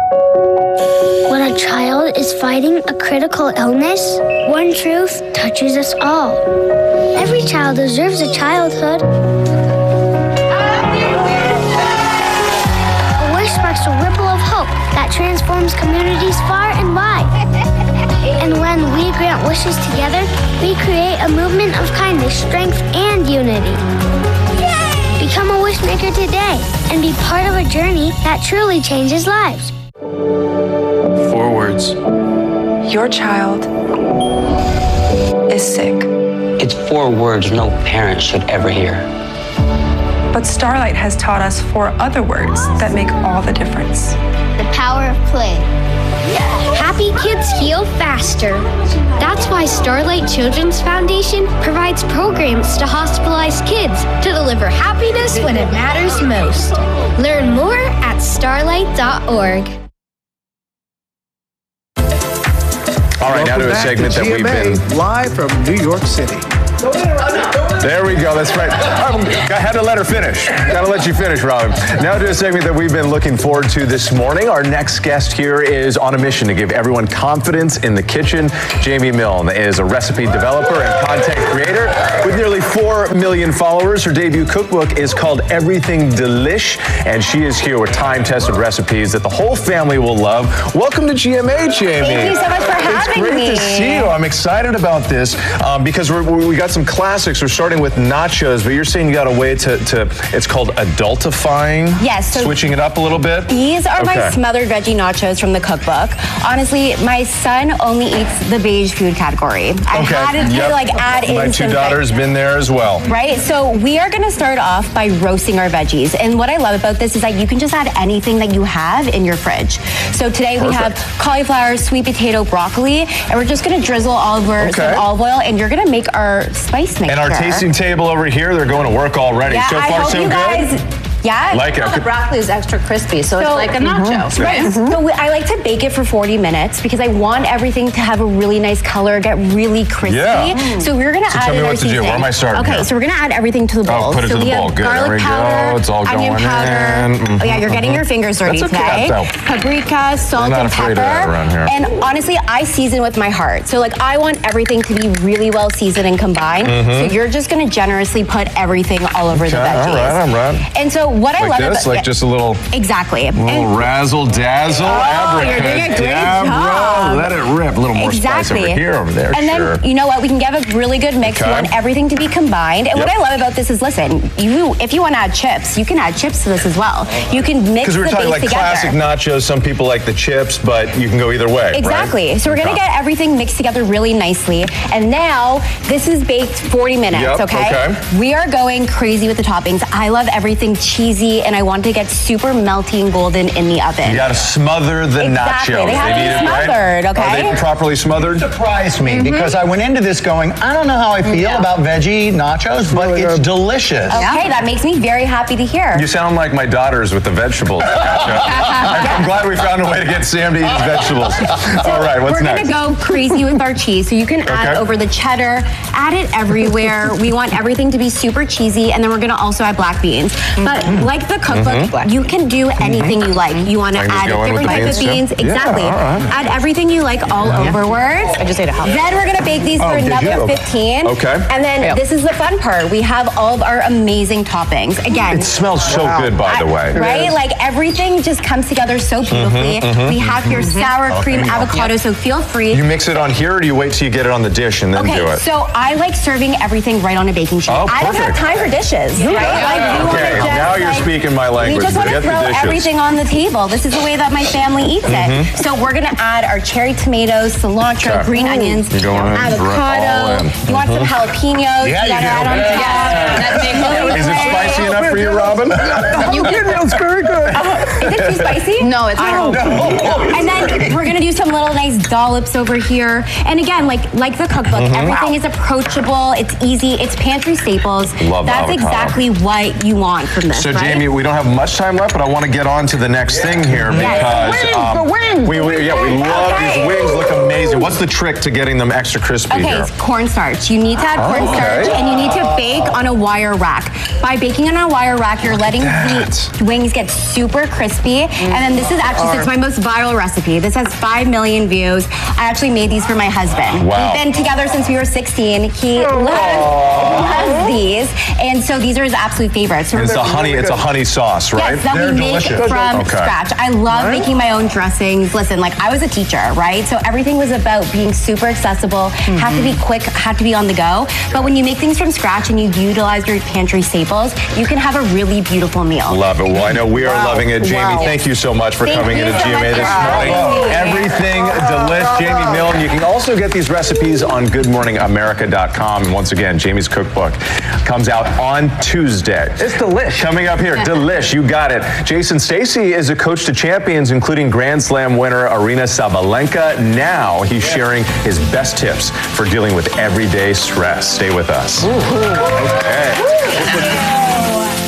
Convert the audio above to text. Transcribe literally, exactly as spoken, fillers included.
When a child is fighting a critical illness, one truth touches us all. Every child deserves a childhood. A wish sparks a ripple of hope that transforms communities far and wide. And when we grant wishes together, we create a movement of kindness, strength, and unity. Become a wish maker today and be part of a journey that truly changes lives. Four words. Your child is sick. It's four words no parent should ever hear. But Starlight has taught us four other words that make all the difference. The power of play. Happy kids heal faster. That's why Starlight Children's Foundation provides programs to hospitalized kids to deliver happiness when it matters most. Learn more at starlight dot org. All right, Welcome now to a back segment to that we've been... live from New York City. There we go, that's right. I had to let her finish. Got to let you finish, Robin. Now to a segment that we've been looking forward to this morning. Our next guest here is on a mission to give everyone confidence in the kitchen. Jamie Milne is a recipe developer and content creator with nearly four million followers. Her debut cookbook is called Everything Delish, and she is here with time-tested recipes that the whole family will love. Welcome to G M A, Jamie. Thank you so much for having me. It's great me. to see you. I'm excited about this um, because we're, we got some classics. We're starting with nachos, but you're saying you got a way to, to it's called adultifying? Yes. So switching it up a little bit? These are okay. my smothered veggie nachos from the cookbook. Honestly, my son only eats the beige food category. I okay. had to yep. like add my in two some daughters veg- been there as well. Right? So we are going to start off by roasting our veggies. And what I love about this is that you can just add anything that you have in your fridge. So today Perfect. we have cauliflower, sweet potato, broccoli, and we're just going to drizzle all over okay. some olive oil, and you're going to make our spice mixture. And our tasting table over here, they're going to work already. Yeah, so I far, hope so you guys, good? Yeah. Like it. The broccoli is extra crispy, so, so it's like a nacho. Mm-hmm. Right. Mm-hmm. So we, I like to bake it for forty minutes because I want everything to have a really nice color, get really crispy. Yeah. Mm. So we're going to so add tell me in what our to do. seasoning. Where am I starting Okay, here? so we're going to add everything to the bowl. Oh, put it so to the we bowl. have Good. garlic There we powder, go. It's all onion going powder. in. Mm-hmm. Oh yeah, you're getting your fingers dirty That's okay, today. though. Paprika, salt, I'm not and afraid pepper. of that around here. And honestly, I season with my heart. So like I want everything to be really well seasoned and combined. Mm-hmm. So you're just going to generously put everything all over okay, the veggies. All right, I'm right. And so what like I love this, about like just a little. Exactly. A little And, razzle dazzle. Oh, you're doing a great job. Let it rip. A little more exactly. spice over here, over there. And sure. then you know what? We can get a really good mix. Okay. We want everything to be combined. And Yep. what I love about this is, listen, you if you want to add chips, you can add chips to this as well. You can mix Because we were the talking base like together. classic nachos. Some people like the chips, but you can go either way. Exactly. Right? So we're gonna Okay. get everything mixed together really nicely. And now this is baked forty minutes. Yep, okay? okay. We are going crazy with the toppings. I love everything cheesy, and I want to get super melty and golden in the oven. You got to smother the Exactly. nachos. They have to be need it, smothered, right? okay? Are they properly smothered? Surprised me mm-hmm. because I went into this going, I don't know how I feel yeah. about veggie nachos, but really it's good. delicious. Okay, Yeah. that makes me very happy to hear. You sound like my daughters with the vegetables. I'm glad we found a way to get Sam to eat his vegetables. So All right, what's we're next? We're gonna go crazy with our cheese. So you can add Okay. over the cheddar, add it everywhere. We want everything to be super cheesy, and then we're gonna also add black beans. But like the cookbook, Mm-hmm. you can do anything you like. You wanna I can just add go in with different the types of beans, beans. too? Yeah, Exactly. all right. Add everything you like all overwards. I just ate a hot dog. Then we're gonna bake these Oh, for did another you? fifteen. Okay. And then Yeah. this is the fun part. We have all of our amazing toppings. Again, It smells so good, by the way. right? Like everything just comes together so beautifully. We have your sour cream avocado, so feel free. You mix it on here, or do you wait till you get it on the dish and then Okay, do it? so I like serving everything right on a baking sheet. Oh, I don't have perfect. time for dishes, right? Like, we wanna Okay, just, now you're like, speaking my language. We just want to Forget the throw dishes. everything on the table. This is the way that my family eats it. So we're gonna add our cherry tomatoes, cilantro, Okay. green onions, You're going in, all avocado. in. You want some jalapenos? Yeah, you gotta you do. add on Yeah. top. That big Is it spicy enough for you, Robin? You It's very good. Is it too spicy? No, it's not. And then we're gonna do some little nice dollops over here. And again, like like the cookbook, everything is approachable. It's easy. It's pantry staples. Love That's avocado. exactly what you want from this. So, right? Jamie, we don't have much time left, but I want to get on to the next thing here Yes. because The wings, um, the wings. we, we yeah we love Okay. these wings. Look amazing. amazing. What's the trick to getting them extra crispy Okay, here? it's cornstarch. You need to add Oh, cornstarch, okay. and you need to bake on a wire rack. By baking on a wire rack, you're letting the wings get super crispy. And then this is actually, it's my most viral recipe. This has five million views. I actually made these for my husband. Wow. We've been together since we were sixteen. He loves, loves these. And so these are his absolute favorites. So It's a honey. It's a honey sauce, right? Yes, that They're we make delicious. from Okay. scratch. I love making my own dressings. Listen, like I was a teacher, right? So everything was about being super accessible, had to be quick, had to be on the go. But when you make things from scratch and you utilize your pantry staples, you can have a really beautiful meal. Love it. Well, I know we are loving it. Jamie, Wow. thank you so much for Thank coming you into so G M A much this for morning. having me. Everything delish. Jamie Milne. You can also get these recipes on good morning america dot com. And once again, Jamie's cookbook comes out on Tuesday. It's delish. Coming up here, delish. You got it. Jason Stacy is a coach to champions, including Grand Slam winner Arina Sabalenka. Now he's sharing his best tips for dealing with everyday stress. Stay with us. Okay.